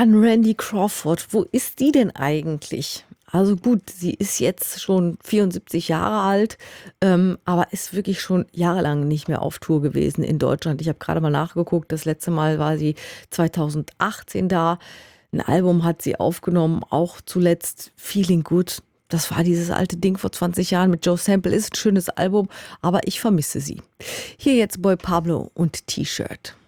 An Randy Crawford. Wo ist die denn eigentlich? Also gut, sie ist jetzt schon 74 Jahre alt, aber ist wirklich schon jahrelang nicht mehr auf Tour gewesen in Deutschland. Ich habe gerade mal nachgeguckt, das letzte Mal war sie 2018 da. Ein Album hat sie aufgenommen, auch zuletzt Feeling Good. Das war dieses alte Ding vor 20 Jahren mit Joe Sample. Ist ein schönes Album, aber ich vermisse sie. Hier jetzt Boy Pablo und T-Shirt.